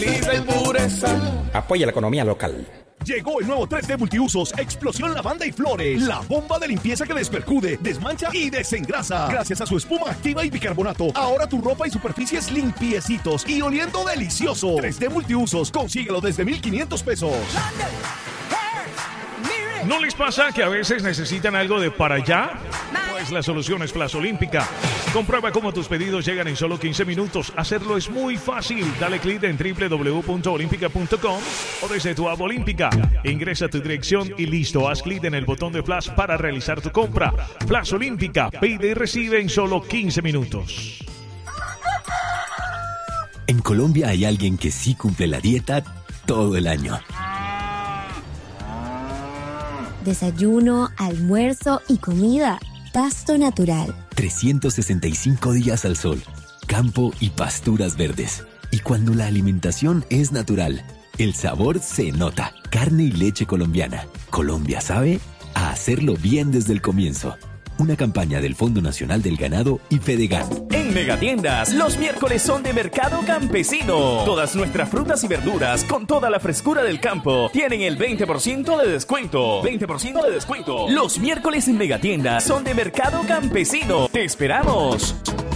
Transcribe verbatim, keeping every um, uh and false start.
equilibra y pureza. Apoya la economía local. Llegó el nuevo tres D Multiusos, Explosión Lavanda y Flores. La bomba de limpieza que despercude, desmancha y desengrasa. Gracias a su espuma activa y bicarbonato, ahora tu ropa y superficies limpiecitos y oliendo delicioso. tres D Multiusos, consíguelo desde mil quinientos pesos. ¿No les pasa que a veces necesitan algo de para allá? Pues la solución es Plaza Olímpica. Comprueba cómo tus pedidos llegan en solo quince minutos. Hacerlo es muy fácil. Dale clic en doble u doble u doble u punto olímpica punto com o desde tu app Olímpica. Ingresa tu dirección y listo. Haz clic en el botón de Flash para realizar tu compra. Plaza Olímpica. Pide y recibe en solo quince minutos. En Colombia hay alguien que sí cumple la dieta todo el año. Desayuno, almuerzo y comida. Pasto natural. trescientos sesenta y cinco días al sol, campo y pasturas verdes. Y cuando la alimentación es natural, el sabor se nota. Carne y leche colombiana. Colombia sabe a hacerlo bien desde el comienzo. Una campaña del Fondo Nacional del Ganado y Fedegan. En Megatiendas, los miércoles son de Mercado Campesino. Todas nuestras frutas y verduras, con toda la frescura del campo, tienen el veinte por ciento de descuento. veinte por ciento de descuento. Los miércoles en Megatiendas son de Mercado Campesino. ¡Te esperamos!